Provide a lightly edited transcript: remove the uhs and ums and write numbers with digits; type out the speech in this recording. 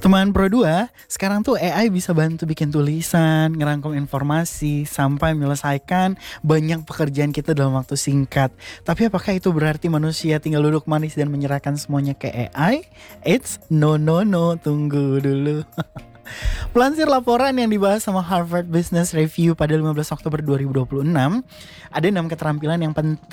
Teman Pro 2, sekarang tuh AI bisa bantu bikin tulisan, ngerangkum informasi, sampai menyelesaikan banyak pekerjaan kita dalam waktu singkat. Tapi apakah itu berarti manusia tinggal duduk manis dan menyerahkan semuanya ke AI? It's no no no, tunggu dulu. Pelansir laporan yang dibahas sama Harvard Business Review pada 15 Oktober 2026, ada 6 keterampilan yang penting